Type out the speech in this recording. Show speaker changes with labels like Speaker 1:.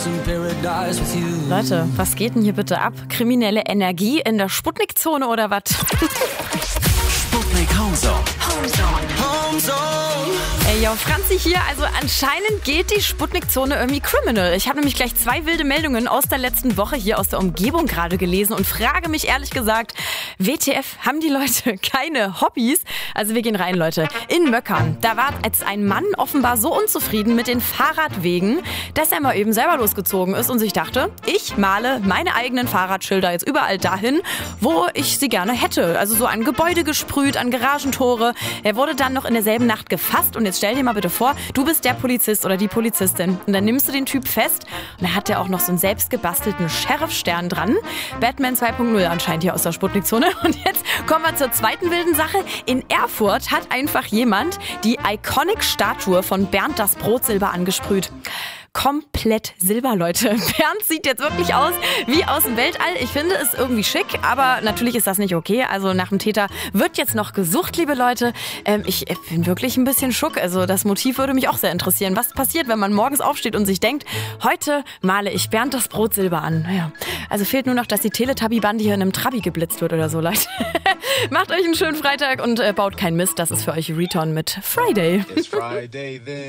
Speaker 1: Leute, was geht denn hier bitte ab? Kriminelle Energie in der Sputnik-Zone oder was?
Speaker 2: Sputnik Homezone.
Speaker 1: Ey, yo, Franzi hier. Also anscheinend geht die Sputnik-Zone irgendwie criminal. Ich habe nämlich gleich 2 wilde Meldungen aus der letzten Woche hier aus der Umgebung gerade gelesen und frage mich ehrlich gesagt, WTF, haben die Leute keine Hobbys? Also wir gehen rein, Leute. In Möckern, da war jetzt ein Mann offenbar so unzufrieden mit den Fahrradwegen, dass er mal eben selber losgezogen ist und sich dachte, ich male meine eigenen Fahrradschilder jetzt überall dahin, wo ich sie gerne hätte. Also so an Gebäude gesprüht, an Garagentore. Er wurde dann noch in derselben Nacht gefasst und jetzt stell dir mal bitte vor, du bist der Polizist oder die Polizistin und dann nimmst du den Typ fest und da hat der auch noch so einen selbst gebastelten Sheriff-Stern dran. Batman 2.0 anscheinend hier aus der Sputnik-Zone. Und jetzt kommen wir zur zweiten wilden Sache. In Erfurt hat einfach jemand die Iconic-Statue von Bernd das Brotsilber angesprüht. Komplett Silber, Leute. Bernd sieht jetzt wirklich aus wie aus dem Weltall. Ich finde es irgendwie schick, aber natürlich ist das nicht okay. Also nach dem Täter wird jetzt noch gesucht, liebe Leute. Ich bin wirklich ein bisschen schock. Also das Motiv würde mich auch sehr interessieren. Was passiert, wenn man morgens aufsteht und sich denkt, heute male ich Bernd das Brotsilber an? Naja, also fehlt nur noch, dass die Teletubby-Bande hier in einem Trabi geblitzt wird oder so, Leute. Macht euch einen schönen Freitag und baut keinen Mist. Das ist für euch Return mit Friday.